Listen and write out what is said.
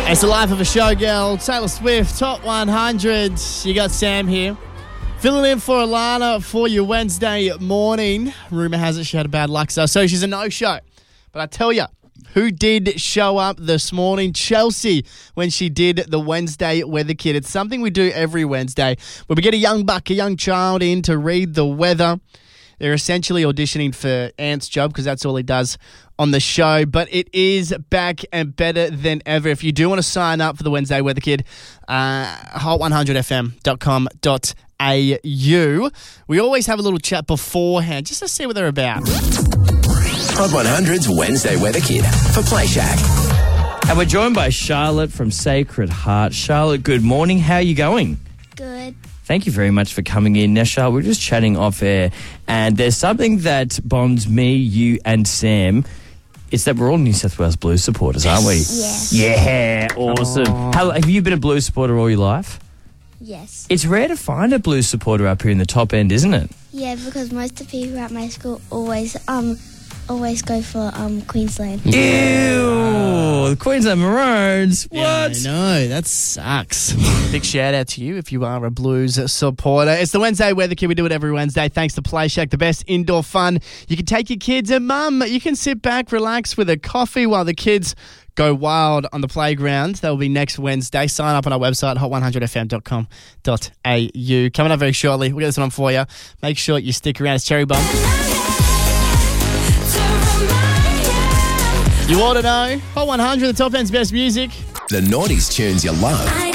It's the life of a showgirl. Taylor Swift, Top 100. You got Sam here. Filling in for Alana for your Wednesday morning. Rumour has it she had a bad luck, so she's a no-show. But I tell you, who did show up this morning? Chelsea, when she did the Wednesday Weather Kit. It's something we do every Wednesday where we get a young buck, a young child in to read the weather. They're essentially auditioning for Ant's job because that's all he does on the show. But it is back and better than ever. If you do want to sign up for the Wednesday Weather Kid, hot100fm.com.au. We always have a little chat beforehand just to see what they're about. Hot 100's Wednesday Weather Kid for Play Shack. And we're joined by Charlotte from Sacred Heart. Charlotte, good morning. How are you going? Good. Thank you very much for coming in. Now, Charlotte, we're just chatting off air, and there's something that bonds me, you, and Sam. It's that we're all New South Wales Blues supporters, aren't we? Yeah. Yeah, awesome. Have you been a Blues supporter all your life? Yes. It's rare to find a Blues supporter up here in the top end, isn't it? Yeah, because most of the people at my school always go for Queensland. Ew! The Queensland Maroons. What? Yeah, I know. That sucks. Big shout out to you if you are a Blues supporter. It's the Wednesday Weather Kid. We do it every Wednesday. Thanks to Play Shack, the best indoor fun. You can take your kids and mum. You can sit back, relax with a coffee while the kids go wild on the playground. That will be next Wednesday. Sign up on our website, hot100fm.com.au. Coming up very shortly. We'll get this one for you. Make sure you stick around. It's Cherry Bomb. You ought to know. Hot 100, the top end's best music. The noughties tunes you love.